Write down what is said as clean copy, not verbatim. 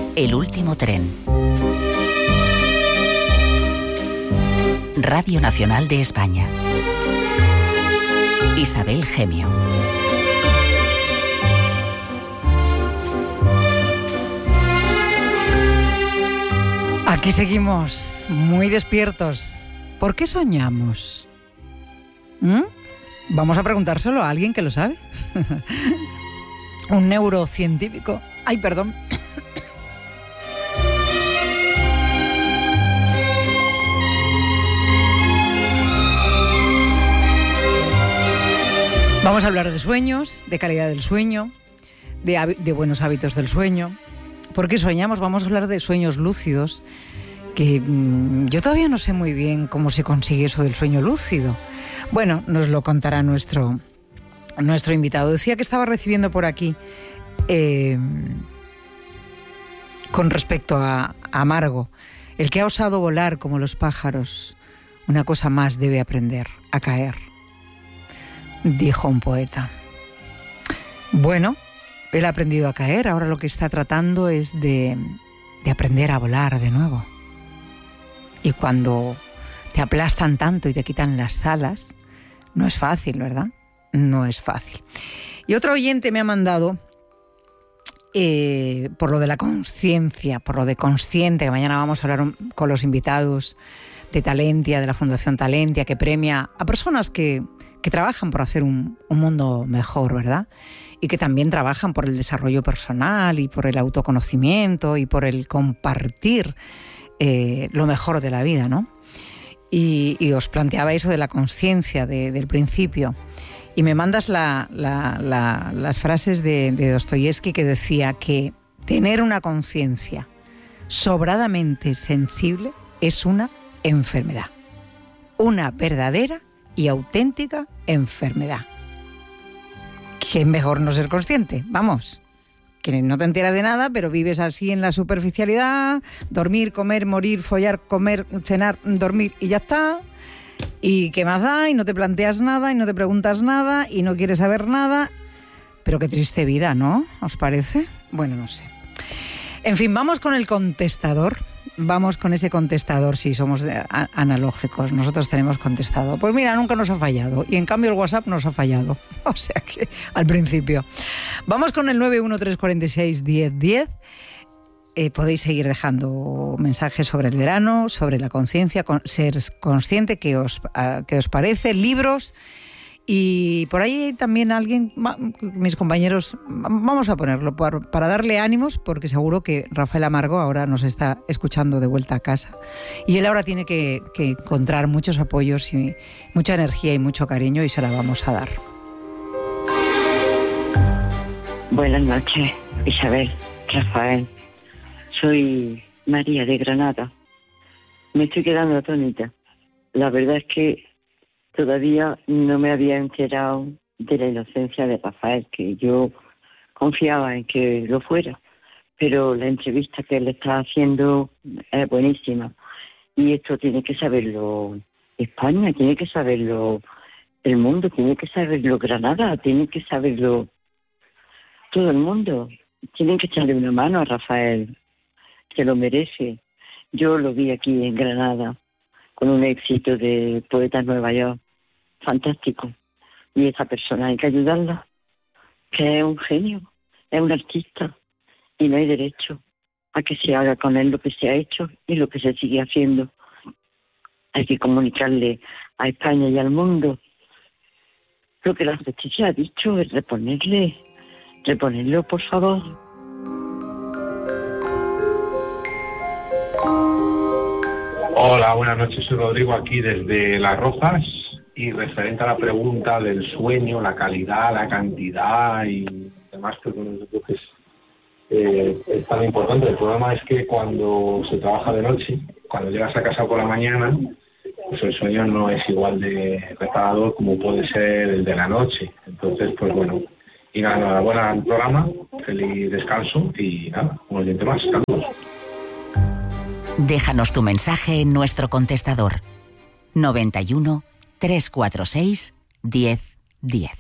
El último tren. Radio Nacional de España. Isabel Gemio. Aquí seguimos, muy despiertos. ¿Por qué soñamos? Vamos a preguntárselo a alguien que lo sabe. Un neurocientífico. Ay, perdón. Vamos a hablar de sueños, de calidad del sueño, de buenos hábitos del sueño. ¿Por qué soñamos? Vamos a hablar de sueños lúcidos, que yo todavía no sé muy bien cómo se consigue eso del sueño lúcido. Bueno, nos lo contará nuestro invitado. Decía que estaba recibiendo por aquí, con respecto a Margo, el que ha osado volar como los pájaros, una cosa más debe aprender, a caer, dijo un poeta. Bueno, él ha aprendido a caer, ahora lo que está tratando es de aprender a volar de nuevo. Y cuando te aplastan tanto y te quitan las alas, no es fácil, ¿verdad? No es fácil. Y otro oyente me ha mandado, por lo de la conciencia, por lo de consciente, que mañana vamos a hablar con los invitados de Talentia, de la Fundación Talentia, que premia a personas que trabajan por hacer un mundo mejor, ¿verdad? Y que también trabajan por el desarrollo personal y por el autoconocimiento y por el compartir lo mejor de la vida, ¿no? Y os planteaba eso de la conciencia del principio. Y me mandas las frases de Dostoyevsky, que decía que tener una conciencia sobradamente sensible es una enfermedad. Una verdadera y auténtica enfermedad. Que es mejor no ser consciente, vamos, que no te enteras de nada, pero vives así en la superficialidad, dormir, comer, morir, follar, comer, cenar, dormir y ya está. Y qué más da, y no te planteas nada, y no te preguntas nada, y no quieres saber nada. Pero qué triste vida, ¿no? ¿Os parece? Bueno, no sé. En fin, vamos con el contestador. Vamos con ese contestador, si somos analógicos. Nosotros tenemos contestador. Pues mira, nunca nos ha fallado. Y en cambio el WhatsApp nos ha fallado. O sea que al principio. Vamos con el 913461010. Podéis seguir dejando mensajes sobre el verano, sobre la conciencia, ser consciente, qué os parece, libros. Y por ahí también alguien, mis compañeros, vamos a ponerlo para darle ánimos, porque seguro que Rafael Amargo ahora nos está escuchando de vuelta a casa. Y él ahora tiene que encontrar muchos apoyos y mucha energía y mucho cariño, y se la vamos a dar. Buenas noches, Isabel, Rafael. Soy María de Granada. Me estoy quedando atónita. La verdad es que todavía no me había enterado de la inocencia de Rafael, que yo confiaba en que lo fuera, pero la entrevista que él está haciendo es buenísima, y esto tiene que saberlo España, tiene que saberlo el mundo, tiene que saberlo Granada, tiene que saberlo todo el mundo. Tienen que echarle una mano a Rafael, que lo merece. Yo lo vi aquí en Granada con un éxito de Poetas Nueva York fantástico, y esa persona hay que ayudarla, que es un genio, es un artista, y no hay derecho a que se haga con él lo que se ha hecho y lo que se sigue haciendo. Hay que comunicarle a España y al mundo lo que la justicia ha dicho, es reponerlo, por favor. Hola, buenas noches, soy Rodrigo, aquí desde Las Rozas, y referente a la pregunta del sueño, la calidad, la cantidad y demás, pues bueno, yo creo que es tan importante. El problema es que cuando se trabaja de noche, cuando llegas a casa por la mañana, pues el sueño no es igual de reparador como puede ser el de la noche. Entonces, pues bueno, y nada, enhorabuena al programa, feliz descanso y nada, un oyente más, saludos. Déjanos tu mensaje en nuestro contestador 91 346 1010.